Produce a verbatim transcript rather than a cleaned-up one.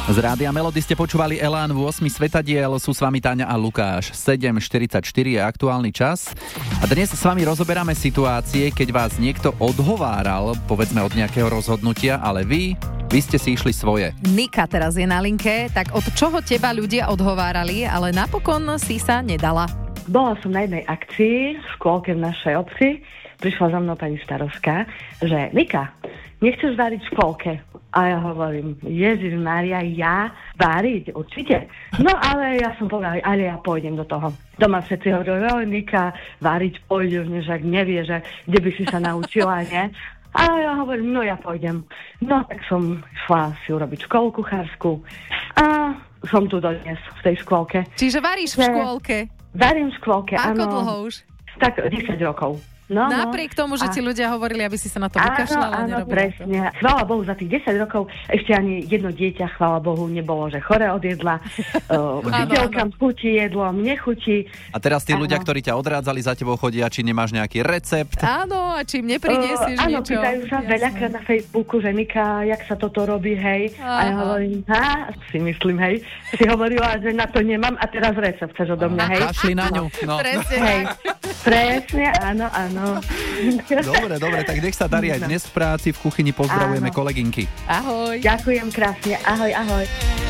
Z Rádia Melody ste počúvali Elán v ôsmom svetadiel, sú s vami Táňa a Lukáš. sedem štyridsaťštyri je aktuálny čas a dnes s vami rozoberáme situácie, keď vás niekto odhováral, povedzme od nejakého rozhodnutia, ale vy, vy ste si išli svoje. Nika teraz je na linke, tak od čoho teba ľudia odhovárali, ale napokon si sa nedala? Bola som na jednej akcii v škôlke v našej obci, prišla za mnou pani starostka, že Nika, nechceš variť v škôlke? A ja hovorím, Ježiš Mária, ja váriť? Určite. No ale ja som povedala, ale ja pôjdem do toho. Doma všetci hovorili, oj Nika, váriť pôjdeš, než ak nevieš, kde by si sa naučila, ne? A ja hovorím, no ja pôjdem. No tak som šla si urobiť školu kuchársku a som tu dodnes v tej škôlke. Čiže varíš v škôlke? Varím v škôlke, áno. Ako dlho už? Tak desať rokov. No, Napriek no. tomu, že a... ti ľudia hovorili, aby si sa na to áno, vykašľala, áno, nerobila presne. To. Chvála Bohu, za tých desať rokov ešte ani jedno dieťa, chvála Bohu, nebolo, že chore od jedla. Uh, učiteľkám chutí jedlo, mne chutí. A teraz tí áno. ľudia, ktorí ťa odrádzali, za tebou chodia, či nemáš nejaký recept? Áno, a či mne priniesieš uh, niečo. Áno, pýtajú sa veľakrát na Facebooku, že Nika, jak sa toto robí, hej. Aha. A ja hovorím, ha, si myslím, hej. Si hovorila, že na to nemám a teraz recept chceš odo mňa, hej. Kašli na ňu. No. Presne. Hej. Presne, áno, áno. Dobre, dobre, tak nech sa darí aj dnes v práci, v kuchyni. Pozdravujeme áno. kolegynky. Ahoj. Ďakujem krásne, ahoj, ahoj.